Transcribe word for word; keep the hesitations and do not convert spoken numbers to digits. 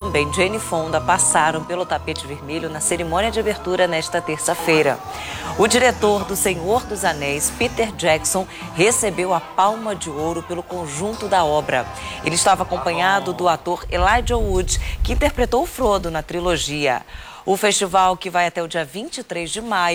também Jane Fonda passaram pelo tapete vermelho na cerimônia de abertura nesta terça-feira. O diretor do Senhor dos Anéis, Peter Jackson, recebeu a Palma de Ouro pelo conjunto da obra. Ele estava acompanhado do ator Elijah Wood, que interpretou o Frodo na trilogia. O festival, que vai até o dia vinte e três de maio,